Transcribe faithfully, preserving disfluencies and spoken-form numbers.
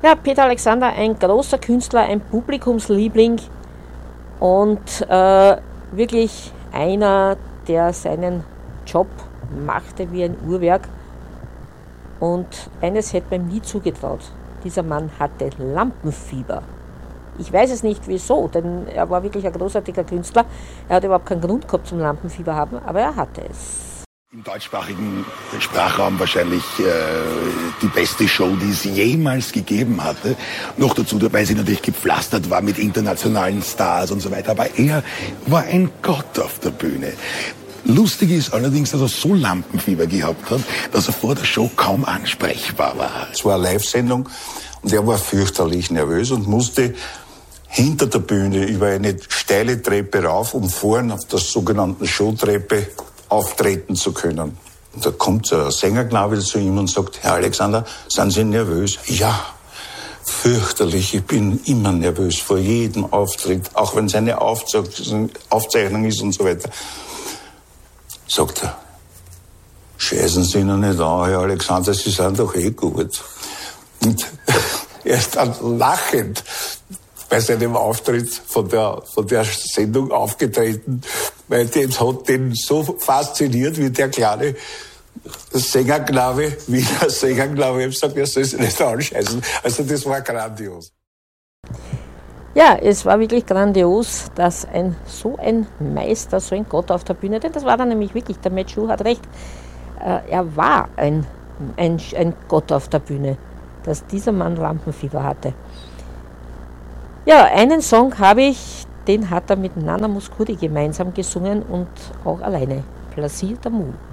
Ja, Peter Alexander, ein großer Künstler, ein Publikumsliebling und äh, wirklich einer, der seinen Job machte wie ein Uhrwerk. Und eines hätte man ihm nie zugetraut. Dieser Mann hatte Lampenfieber. Ich weiß es nicht wieso, denn er war wirklich ein großartiger Künstler. Er hat überhaupt keinen Grund gehabt zum Lampenfieber haben, aber er hatte es. Im deutschsprachigen Sprachraum wahrscheinlich äh, die beste Show, die es jemals gegeben hatte. Noch dazu, weil sie natürlich gepflastert war mit internationalen Stars und so weiter. Aber er war ein Gott auf der Bühne. Lustig ist allerdings, dass er so Lampenfieber gehabt hat, dass er vor der Show kaum ansprechbar war. Es war eine Live-Sendung und er war fürchterlich nervös und musste hinter der Bühne über eine steile Treppe rauf, um vorn auf der sogenannten Showtreppe auftreten zu können. Und da kommt so ein Sängerknabe zu ihm und sagt, Herr Alexander, sind Sie nervös? Ja, fürchterlich, ich bin immer nervös vor jedem Auftritt, auch wenn es eine Aufzeichnung ist und so weiter. Sagt er, scheißen Sie noch nicht an, Herr Alexander, Sie sind doch eh gut. Und er ist dann lachend bei seinem Auftritt von der, von der Sendung aufgetreten, weil das hat den so fasziniert, wie der kleine Sängerknabe, wie der Sängerknabe ihm sagt, er soll sich nicht anscheißen. Also das war grandios. Ja, es war wirklich grandios, dass ein so ein Meister, so ein Gott auf der Bühne, denn das war dann nämlich wirklich, der Matt Schuh hat recht, äh, er war ein, ein, ein Gott auf der Bühne, dass dieser Mann Lampenfieber hatte. Ja, einen Song habe ich, den hat er mit Nana Mouskouri gemeinsam gesungen und auch alleine, Plaisir d'amour.